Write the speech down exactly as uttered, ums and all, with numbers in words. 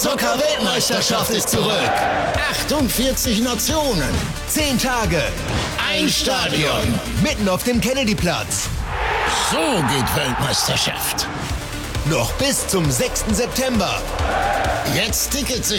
Zucker-Weltmeisterschaft ist zurück. achtundvierzig Nationen. zehn Tage. Ein Stadion. Mitten auf dem Kennedyplatz. So geht Weltmeisterschaft. Noch bis zum sechsten September. Jetzt Tickets